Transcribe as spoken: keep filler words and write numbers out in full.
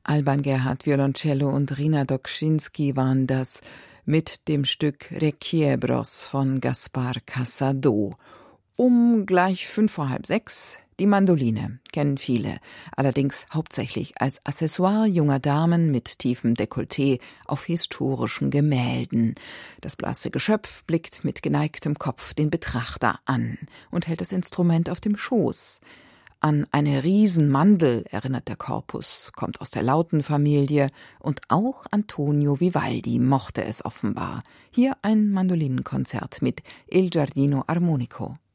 Alban Gerhard Violoncello und Rina Dokschinski waren das mit dem Stück Requiebros von Gaspar Casado. Um gleich fünf vor halb sechs. Die Mandoline kennen viele, allerdings hauptsächlich als Accessoire junger Damen mit tiefem Dekolleté auf historischen Gemälden. Das blasse Geschöpf blickt mit geneigtem Kopf den Betrachter an und hält das Instrument auf dem Schoß. An eine Riesenmandel erinnert der Korpus, kommt aus der Lautenfamilie und auch Antonio Vivaldi mochte es offenbar. Hier ein Mandolinenkonzert mit Il Giardino Armonico.